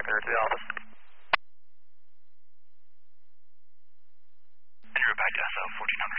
Here to the office. En route back to SO 1400.